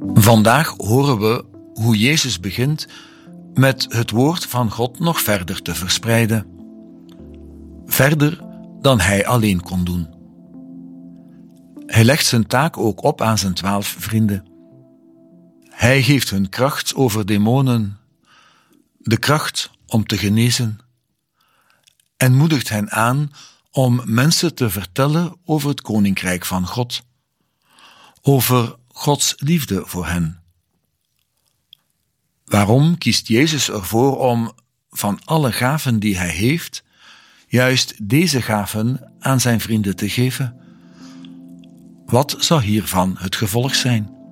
Vandaag horen we hoe Jezus begint met het woord van God nog verder te verspreiden. Verder dan hij alleen kon doen. Hij legt zijn taak ook op aan zijn 12 vrienden. Hij geeft hun kracht over demonen, de kracht om te genezen, en moedigt hen aan om mensen te vertellen over het koninkrijk van God, over Gods liefde voor hen. Waarom kiest Jezus ervoor om van alle gaven die hij heeft, juist deze gaven aan zijn vrienden te geven? Wat zou hiervan het gevolg zijn?